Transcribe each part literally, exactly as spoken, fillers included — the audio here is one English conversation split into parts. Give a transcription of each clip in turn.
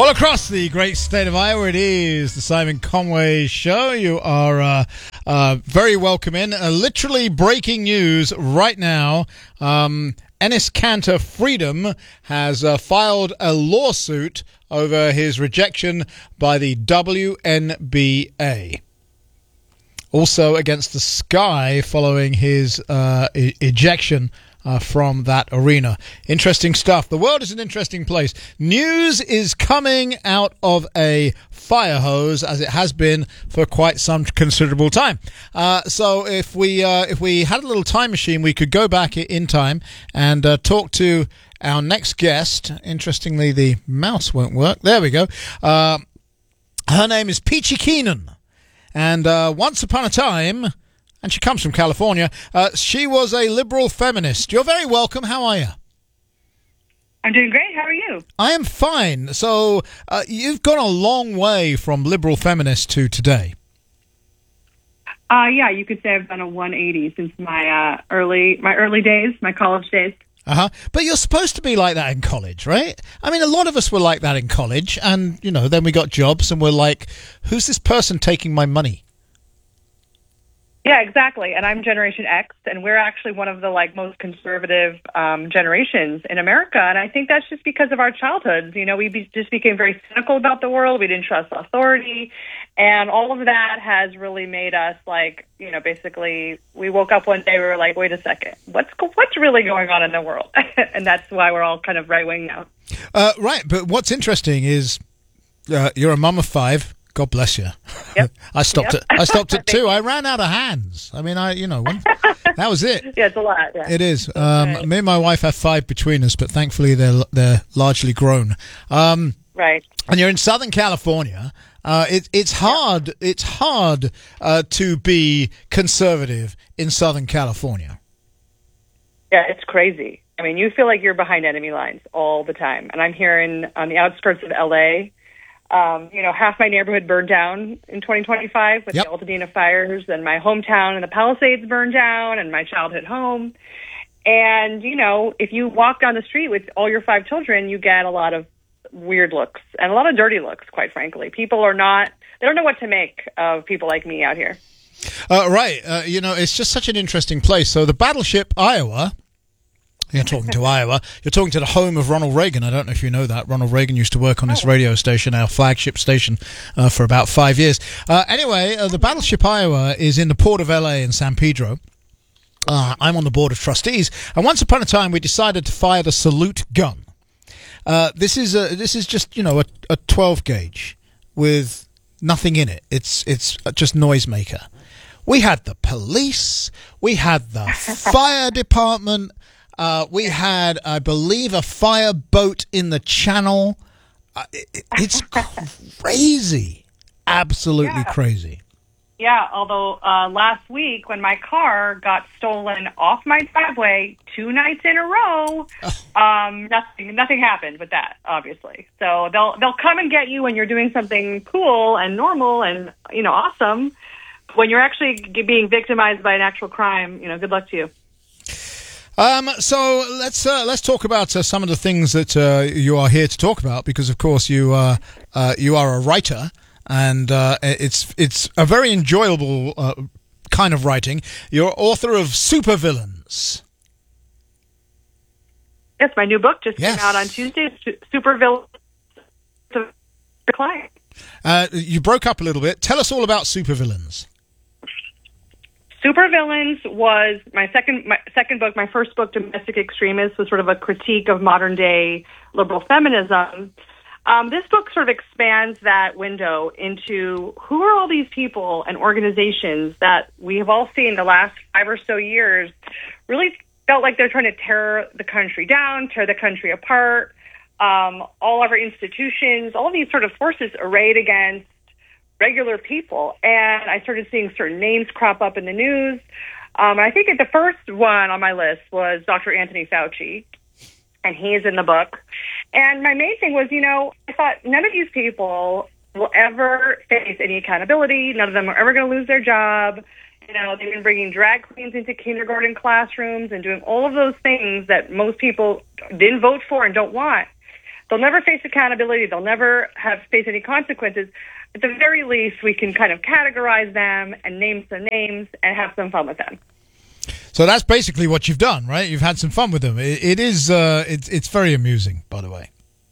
Well, across the great state of Iowa, it is the Simon Conway Show. You are uh, uh, very welcome in. Uh, literally breaking news right now. Um, Enes Kanter Freedom has uh, filed a lawsuit over his rejection by the W N B A. Also against the Sky following his uh, e- ejection Uh, from that arena. Interesting stuff. The world is an interesting place. News is coming out of a fire hose, as it has been for quite some considerable time. Uh, so if we uh, if we had a little time machine, we could go back in time and uh, talk to our next guest. Interestingly, the mouse won't work. There we go. Uh, her name is Peachy Keenan. And uh, once upon a time... and she comes from California. Uh, she was a liberal feminist. You're very welcome. How are you? I'm doing great. How are you? I am fine. So uh, you've gone a long way from liberal feminist to today. Uh, yeah, you could say I've done a one eighty since my uh, early my early days, my college days. Uh-huh. But you're supposed to be like that in college, right? I mean, a lot of us were like that in college. And, you know, then we got jobs and we're like, who's this person taking my money? Yeah, exactly. And I'm Generation X, and we're actually one of the like most conservative um, generations in America. And I think that's just because of our childhoods. You know, we be- just became very cynical about the world. We didn't trust authority. And all of that has really made us like, you know, basically we woke up one day, we were like, wait a second, what's go- what's really going on in the world? And that's why we're all kind of right-wing now. Uh, right. But what's interesting is uh, you're a mum of five. God bless you. Yep. I stopped yep. it. I stopped at two. I ran out of hands. I mean, I you know when, that was it. Yeah, it's a lot. Yeah. It is. Um, right. Me and my wife have five between us, but thankfully they're they're largely grown. Um, right. And you're in Southern California. Uh, it, it's hard. Yeah. It's hard uh, to be conservative in Southern California. Yeah, it's crazy. I mean, you feel like you're behind enemy lines all the time. And I'm here in on the outskirts of L A. Um, you know, half my neighborhood burned down in twenty twenty-five with yep. the Altadena fires, and my hometown and the Palisades burned down, and my childhood home. And, you know, if you walk down the street with all your five children, you get a lot of weird looks and a lot of dirty looks, quite frankly. People are not, they don't know what to make of people like me out here. Uh, right. Uh, you know, it's just such an interesting place. So the Battleship Iowa... You're talking to Iowa. You're talking to the home of Ronald Reagan. I don't know if you know that. Ronald Reagan used to work on this radio station, our flagship station, uh, for about five years. Uh, anyway, uh, the Battleship Iowa is in the port of L A in San Pedro. Uh, I'm on the board of trustees. And once upon a time, we decided to fire the salute gun. Uh, this is a, this is just, you know, a, a twelve gauge with nothing in it. It's it's just noisemaker. We had the police. We had the fire department. Uh, we had, I believe, a fire boat in the channel. Uh, it, it's crazy. Absolutely yeah. crazy. Yeah, although uh, last week when my car got stolen off my driveway two nights in a row, oh. um, nothing nothing happened with that, obviously. So they'll they'll come and get you when you're doing something cool and normal and, you know, awesome. When you're actually being victimized by an actual crime, you know, good luck to you. Um, so let's uh, let's talk about uh, some of the things that uh, you are here to talk about, because of course you uh, uh, you are a writer, and uh, it's it's a very enjoyable uh, kind of writing. You're author of Supervillains. Yes, my new book just yes. came out on Tuesday. Supervillains. Client. Uh, you broke up a little bit. Tell us all about Supervillains. Supervillains was my second my second book. My first book, Domestic Extremists, was sort of a critique of modern day liberal feminism. Um, this book sort of expands that window into who are all these people and organizations that we have all seen the last five or so years really felt like they're trying to tear the country down, tear the country apart. Um, all of our institutions, all of these sort of forces arrayed against regular people. And I started seeing certain names crop up in the news. Um, I think the first one on my list was Doctor Anthony Fauci, and he is in the book. And my main thing was, you know, I thought none of these people will ever face any accountability. None of them are ever going to lose their job. You know, they've been bringing drag queens into kindergarten classrooms and doing all of those things that most people didn't vote for and don't want. they'll never face accountability. They'll never have face any consequences. At the very least, we can kind of categorize them and name some names and have some fun with them. So that's basically what you've done, right? You've had some fun with them. It, it is, uh, it's it's very amusing, by the way.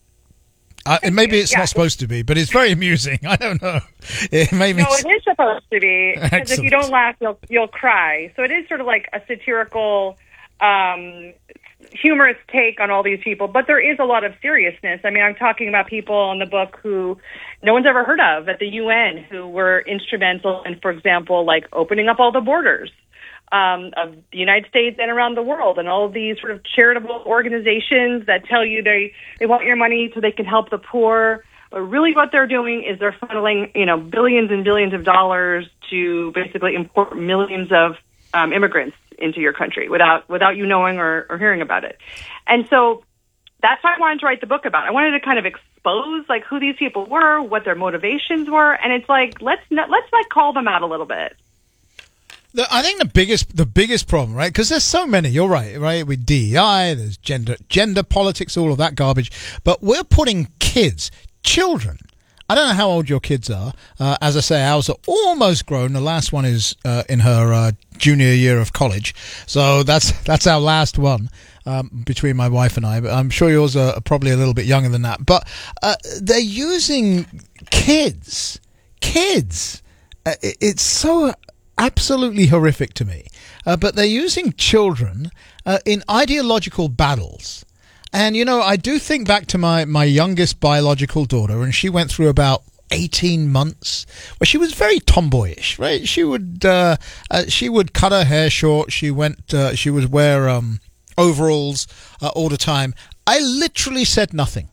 Uh, and maybe it's yeah. not supposed to be, but it's very amusing. I don't know. It made me no, it is supposed to be. Because if you don't laugh, you'll you'll cry. So it is sort of like a satirical, um, humorous take on all these people. But there is a lot of seriousness. I mean, I'm talking about people in the book who no one's ever heard of at the U N who were instrumental in, for example, like opening up all the borders um, of the United States and around the world, and all of these sort of charitable organizations that tell you they, they want your money so they can help the poor. But really what they're doing is they're funneling, you know, billions and billions of dollars to basically import millions of um, immigrants into your country without without you knowing or, or hearing about it. And so that's what I wanted to write the book about. I wanted to kind of expose like who these people were, what their motivations were, and it's like let's not, let's like call them out a little bit. The, I think the biggest the biggest problem, right? Because there's so many. You're right, right? With D E I, there's gender gender politics, all of that garbage. But we're putting kids, children. I don't know how old your kids are. Uh, as I say, ours are almost grown. The last one is uh, in her uh, junior year of college, so that's that's our last one um, between my wife and I. But I'm sure yours are probably a little bit younger than that. But uh, they're using kids, kids. Uh, it, it's so absolutely horrific to me. Uh, but they're using children uh, in ideological battles. And, you know, I do think back to my, my youngest biological daughter, and she went through about eighteen months where she was very tomboyish, right? She would uh, uh, she would cut her hair short. She went uh, she would wear um, overalls uh, all the time. I literally said nothing.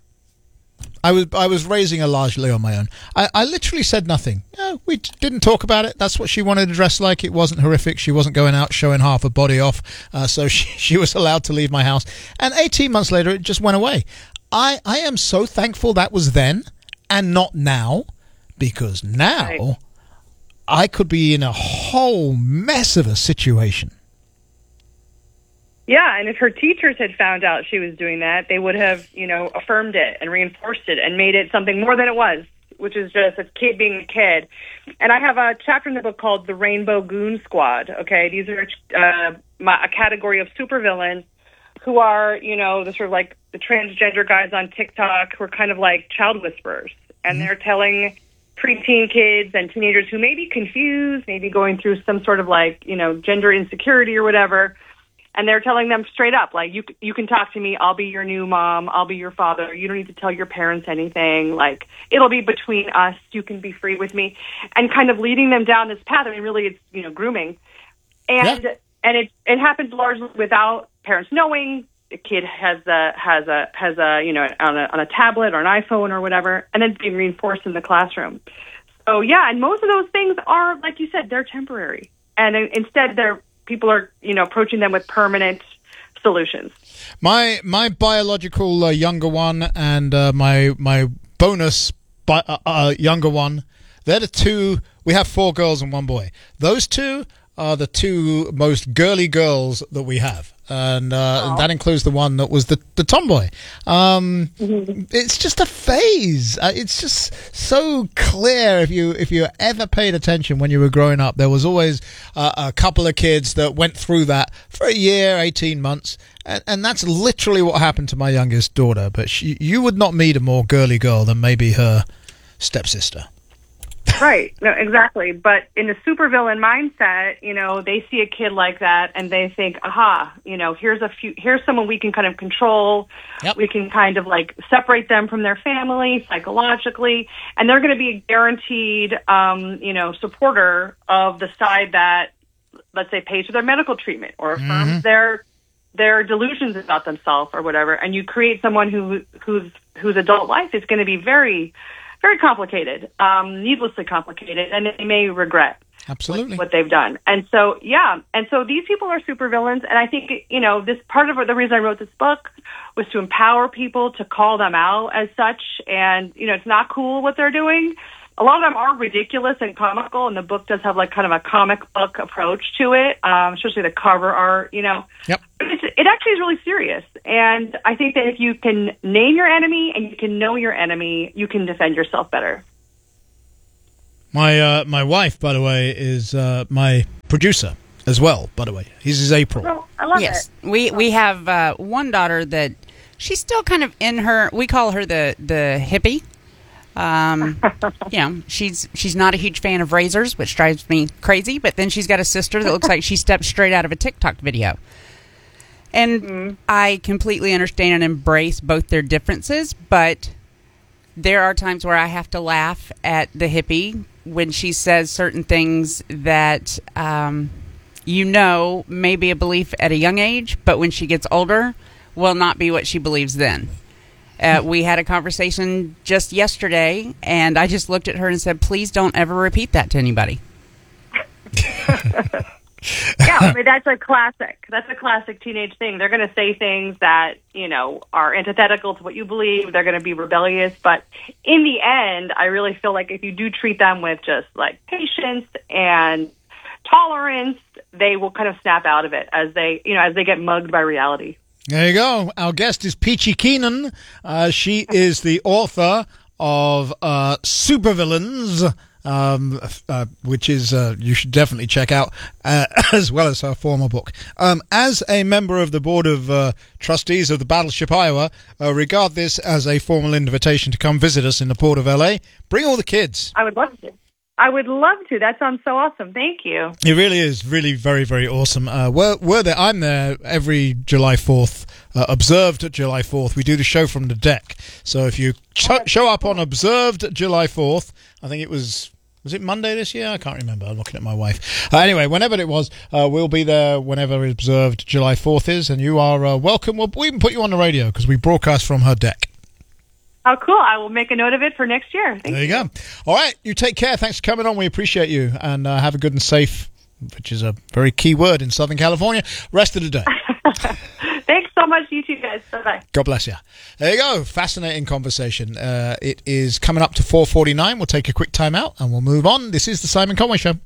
I was I was raising her largely on my own. I, I literally said nothing. No, we t- didn't talk about it. That's what she wanted to dress like. It wasn't horrific. She wasn't going out showing half her body off. Uh, so she, she was allowed to leave my house. And eighteen months later, it just went away. I, I am so thankful that was then and not now, because now right. I could be in a whole mess of a situation. Yeah, and if her teachers had found out she was doing that, they would have, you know, affirmed it and reinforced it and made it something more than it was, which is just a kid being a kid. And I have a chapter in the book called The Rainbow Goon Squad, okay? These are uh, my, a category of supervillains who are, you know, the sort of like the transgender guys on TikTok who are kind of like child whisperers. And mm-hmm. they're telling preteen kids and teenagers who may be confused, maybe going through some sort of like, you know, gender insecurity or whatever, and they're telling them straight up, like, you you can talk to me. I'll be your new mom. I'll be your father. You don't need to tell your parents anything. Like, it'll be between us. You can be free with me. And kind of leading them down this path. I mean, really, it's, you know, grooming. And yeah. and it it happens largely without parents knowing. The kid has a, has a, has a you know, on a, on a tablet or an iPhone or whatever, and then it's being reinforced in the classroom. So, yeah, and most of those things are, like you said, they're temporary. And instead, they're people are, you know, approaching them with permanent solutions. My my biological uh, younger one and uh, my my bonus bi- uh, uh, younger one, they're the two. We have four girls and one boy. Those two are the two most girly girls that we have. And, uh, and that includes the one that was the, the tomboy. Um, mm-hmm. It's just a phase. Uh, it's just so clear. If you if you ever paid attention when you were growing up, there was always uh, a couple of kids that went through that for a year, eighteen months, and, and that's literally what happened to my youngest daughter. But she, you would not meet a more girly girl than maybe her stepsister. Right. No, exactly. But in the supervillain mindset, you know, they see a kid like that and they think, aha, you know, here's a few, here's someone we can kind of control. Yep. We can kind of like separate them from their family psychologically, and they're going to be a guaranteed, um, you know, supporter of the side that, let's say, pays for their medical treatment or affirms mm-hmm. their their delusions about themselves or whatever. And you create someone who whose whose adult life is going to be very very complicated, um, needlessly complicated, and they may regret absolutely what, what they've done. And so, yeah, and so these people are supervillains, and I think, you know, this part of the reason I wrote this book was to empower people to call them out as such, and, you know, it's not cool what they're doing. A lot of them are ridiculous and comical, and the book does have, like, kind of a comic book approach to it, um, especially the cover art, you know. Yep. But it's it actually is really serious. And I think that if you can name your enemy and you can know your enemy, you can defend yourself better. My uh, my wife, by the way, is uh, my producer as well, by the way. His is April. Oh, I love yes. it. We we have uh, one daughter that she's still kind of in her, we call her the, the hippie. Um, you know, she's she's not a huge fan of razors, which drives me crazy, but then she's got a sister that looks like she stepped straight out of a TikTok video. And mm-hmm. I completely understand and embrace both their differences, but there are times where I have to laugh at the hippie when she says certain things that, um, you know, may be a belief at a young age, but when she gets older, will not be what she believes then. Uh, we had a conversation just yesterday, and I just looked at her and said, please don't ever repeat that to anybody. Yeah, I mean, that's a classic. That's a classic teenage thing. They're going to say things that, you know, are antithetical to what you believe. They're going to be rebellious. But in the end, I really feel like if you do treat them with just, like, patience and tolerance, they will kind of snap out of it as they, you know, as they get mugged by reality. There you go. Our guest is Peachy Keenan. Uh, she is the author of uh, Supervillains, um, uh, which is uh, you should definitely check out, uh, as well as her former book. Um, as a member of the Board of uh, Trustees of the Battleship Iowa, uh, regard this as a formal invitation to come visit us in the Port of L A. Bring all the kids. I would love to. I would love to. That sounds so awesome. Thank you. It really is really very, very awesome. Uh, we're, we're there. I'm there every July fourth, uh, Observed July fourth. We do the show from the deck. So if you ch- show up on Observed July fourth, I think it was, was it Monday this year? I can't remember. I'm looking at my wife. Uh, anyway, whenever it was, uh, we'll be there whenever Observed July fourth is, and you are uh, welcome. We'll, we'll even put you on the radio because we broadcast from her deck. Oh, cool. I will make a note of it for next year. Thank there you, you go. All right. You take care. Thanks for coming on. We appreciate you. And uh, have a good and safe, which is a very key word in Southern California, rest of the day. Thanks so much, you two guys. Bye-bye. God bless you. There you go. Fascinating conversation. Uh, it is coming up to four forty-nine. We'll take a quick time out and we'll move on. This is The Simon Conway Show.